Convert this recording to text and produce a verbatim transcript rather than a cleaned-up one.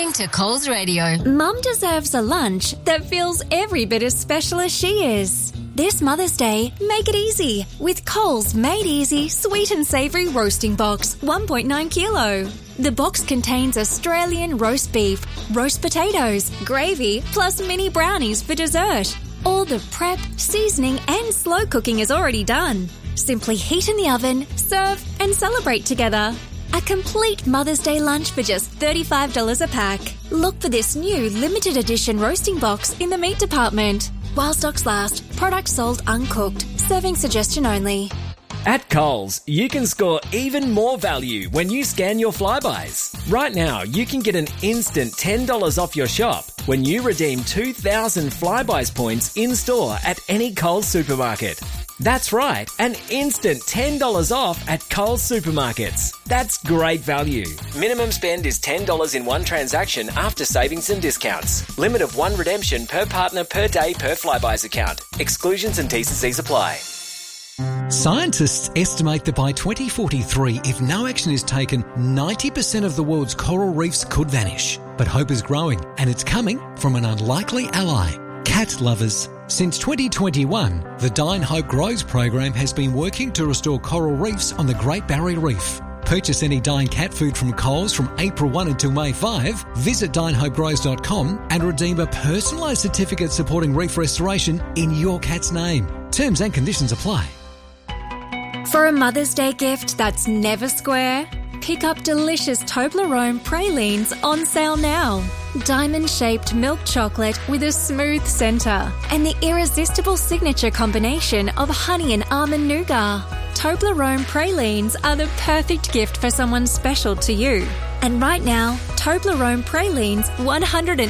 listening to Coles Radio. Mum deserves a lunch that feels every bit as special as she is. This Mother's Day, make it easy with Coles Made Easy Sweet and Savoury Roasting Box, one point nine kilo. The box contains Australian roast beef, roast potatoes, gravy, plus mini brownies for dessert. All the prep, seasoning and slow cooking is already done. Simply heat in the oven, serve and celebrate together. A complete Mother's Day lunch for just thirty-five dollars a pack. Look for this new limited edition roasting box in the meat department. While stocks last, products sold uncooked. Serving suggestion only. At Coles, you can score even more value when you scan your Flybuys. Right now, you can get an instant ten dollars off your shop when you redeem two thousand Flybuys points in-store at any Coles supermarket. That's right, an instant ten dollars off at Coles supermarkets. That's great value. Minimum spend is ten dollars in one transaction after savings and discounts. Limit of one redemption per partner per day per Flybuys account. Exclusions and T's and C's apply. Scientists estimate that by twenty forty-three, if no action is taken, ninety percent of the world's coral reefs could vanish. But hope is growing, and it's coming from an unlikely ally, cat lovers. Since twenty twenty-one, the Dine Hope Grows program has been working to restore coral reefs on the Great Barrier Reef. Purchase any Dine cat food from Coles from April first until May fifth, visit dine hope grows dot com and redeem a personalised certificate supporting reef restoration in your cat's name. Terms and conditions apply. For a Mother's Day gift that's never square, pick up delicious Toblerone pralines on sale now. Diamond-shaped milk chocolate with a smooth centre and the irresistible signature combination of honey and almond nougat. Toblerone pralines are the perfect gift for someone special to you. And right now, Toblerone pralines one hundred